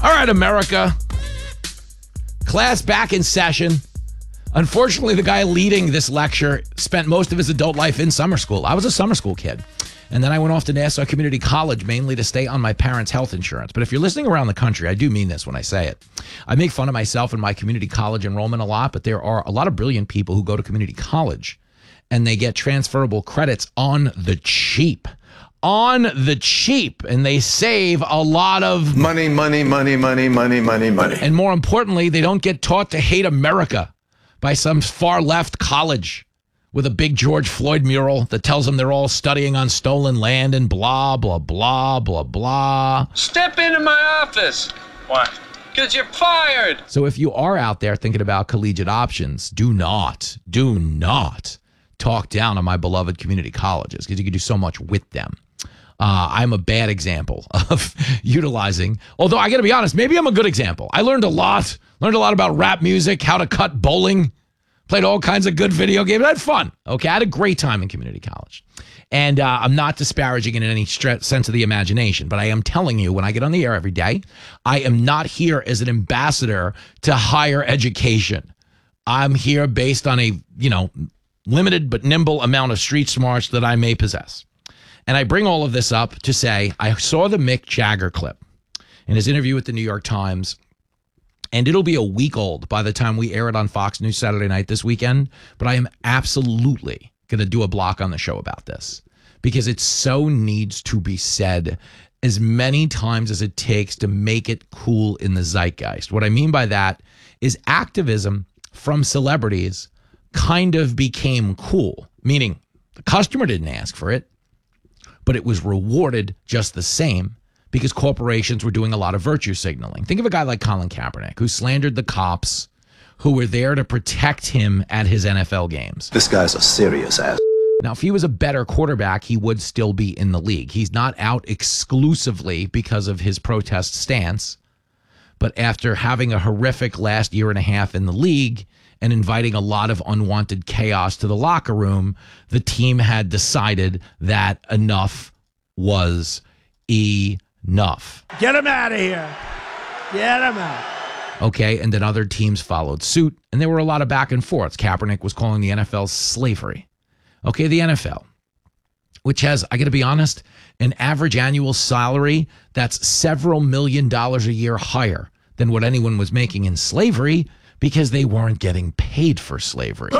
All right, America. Class back in session. Unfortunately, the guy leading this lecture spent most of his adult life in summer school. I was a summer school kid. And then I went off to Nassau Community College, mainly to stay on my parents' health insurance. But if you're listening around the country, I do mean this when I say it. I make fun of myself and my community college enrollment a lot, but there are a lot of brilliant people who go to community college and they get transferable credits on the cheap. On the cheap. And they save a lot of money. And more importantly, they don't get taught to hate America by some far left college with a big George Floyd mural that tells them they're all studying on stolen land and blah, blah, blah, blah, blah. Step into my office. Why? Because you're fired. So if you are out there thinking about collegiate options, do not talk down on my beloved community colleges because you can do so much with them. I'm a bad example of utilizing, although I got to be honest, maybe I'm a good example. I learned a lot about rap music, how to cut bowling. Played all kinds of good video games. I had fun. Okay, I had a great time in community college. And I'm not disparaging it in any sense of the imagination, but I am telling you when I get on the air every day, I am not here as an ambassador to higher education. I'm here based on a, limited but nimble amount of street smarts that I may possess. And I bring all of this up to say I saw the Mick Jagger clip in his interview with the New York Times. And it'll be a week old by the time we air it on Fox News Saturday night this weekend. But I am absolutely going to do a block on the show about this because it so needs to be said as many times as it takes to make it cool in the zeitgeist. What I mean by that is activism from celebrities kind of became cool, meaning the customer didn't ask for it, but it was rewarded just the same. Because corporations were doing a lot of virtue signaling. Think of a guy like Colin Kaepernick, who slandered the cops who were there to protect him at his NFL games. This guy's a serious ass. Now, if he was a better quarterback, he would still be in the league. He's not out exclusively because of his protest stance. But after having a horrific last year and a half in the league and inviting a lot of unwanted chaos to the locker room, the team had decided that enough was enough. Get him out of here. Get him out. Okay, and then other teams followed suit, and there were a lot of back and forths. Kaepernick was calling the NFL slavery. Okay, the NFL, which has, I got to be honest, an average annual salary that's several $1 million a year higher than what anyone was making in slavery because they weren't getting paid for slavery.